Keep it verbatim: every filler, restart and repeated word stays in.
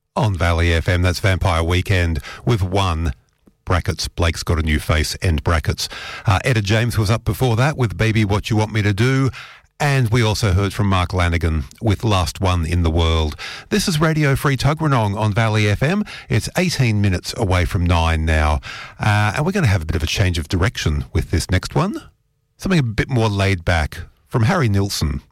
On Valley F M. That's Vampire Weekend with one. Brackets, Blake's got a new face, end brackets. Uh, Etta James was up before that with Baby What You Want Me to Do. And we also heard from Mark Lanigan with Last One in the World. This is Radio Free Tuggeranong on Valley F M. It's eighteen minutes away from nine now. Uh, and we're going to have a bit of a change of direction with this next one. Something a bit more laid back from Harry Nilsson.